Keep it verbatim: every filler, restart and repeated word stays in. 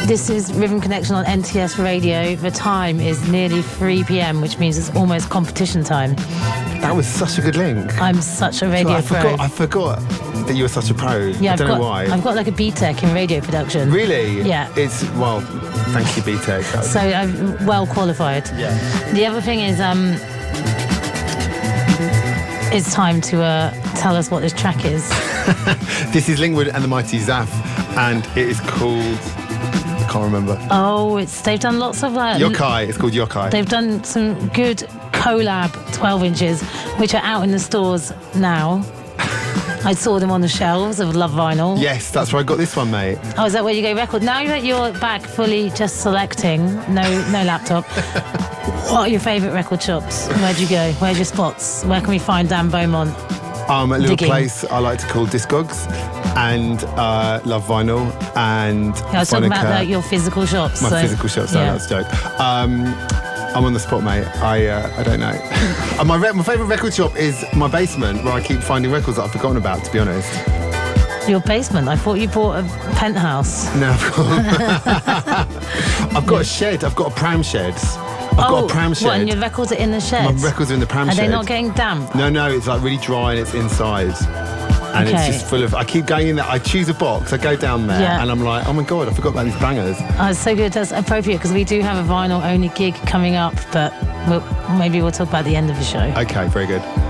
This is Rhythm Connection on N T S Radio. The time is nearly three p.m, which means it's almost competition time. That was such a good link. I'm such a radio I pro. Forgot, I forgot that you were such a pro. Yeah, I I've don't got, know why. I've got like a B Tech in radio production. Really? Yeah. It's, well, thank you, B Tech. So I'm well qualified. Yeah. The other thing is, um, it's time to uh, tell us what this track is. This is Lingwood and the Mighty Zaf, and it is called... I can't remember. Oh, it's they've done lots of like... Yokai. It's called Yokai. They've done some good collab twelve inches, which are out in the stores now. I saw them on the shelves of Love Vinyl. Yes, that's where I got this one, mate. Oh, is that where you go record? Now that you're back fully just selecting, no no laptop, what are your favourite record shops? Where'd you go? Where's your spots? Where can we find Dan Beaumont? Um, a little Digging. place I like to call Discogs and uh, Love Vinyl and Yeah, I was talking about like, your physical shops. My so, physical shops, no, yeah. that's a joke. Um, I'm on the spot, mate. I uh, I don't know. And my re- my favourite record shop is my basement, where I keep finding records that I've forgotten about, to be honest. Your basement? I thought you bought a penthouse. No, I've got, I've got a shed. I've got a pram shed. I've oh, got a pram shed. What, and your records are in the shed? My records are in the pram are shed. Are they not getting damp? No, no, it's like really dry and it's inside. And okay. it's just full of... I keep going in there. I choose a box. I go down there yeah. and I'm like, oh my God, I forgot about these bangers. Oh, it's so good. That's appropriate because we do have a vinyl-only gig coming up, but we'll, maybe we'll talk about the end of the show. Okay, very good.